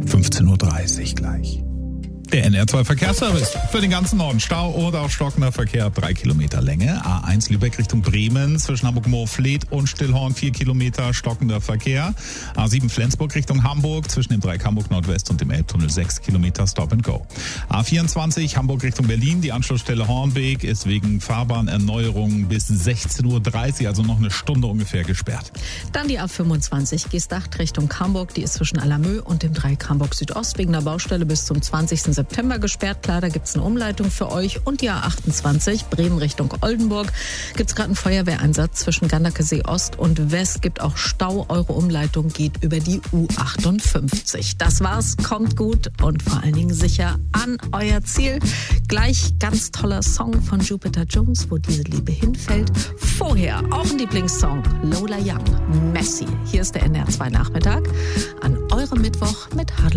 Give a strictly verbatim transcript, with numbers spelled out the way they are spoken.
fünfzehn Uhr dreißig gleich. Der N R zwei Verkehrsservice für den ganzen Norden. Stau oder auch stockender Verkehr ab drei Kilometer Länge. A eins Lübeck Richtung Bremen zwischen Hamburg-Moorfleet und Stillhorn vier Kilometer stockender Verkehr. A sieben Flensburg Richtung Hamburg zwischen dem Dreieck Hamburg Nordwest und dem Elbtunnel sechs Kilometer Stop and Go. A vierundzwanzig Hamburg Richtung Berlin. Die Anschlussstelle Hornbeek ist wegen Fahrbahnerneuerung bis sechzehn Uhr dreißig, also noch eine Stunde ungefähr gesperrt. Dann die A fünfundzwanzig Geesthacht Richtung Hamburg. Die ist zwischen Alamö und dem Dreieck Hamburg Südost wegen der Baustelle bis zum zwanzigsten September gesperrt. Klar, da gibt es eine Umleitung für euch. Und die A achtundzwanzig, Bremen Richtung Oldenburg, gibt es gerade einen Feuerwehreinsatz zwischen Ganderkesee Ost und West. Gibt auch Stau. Eure Umleitung geht über die U achtundfünfzig. Das war's. Kommt gut und vor allen Dingen sicher an euer Ziel. Gleich ganz toller Song von Jupiter Jones, wo diese Liebe hinfällt. Vorher auch ein Lieblingssong, Lola Young, Messi. Hier ist der N R zwei Nachmittag an eurem Mittwoch mit Hadl.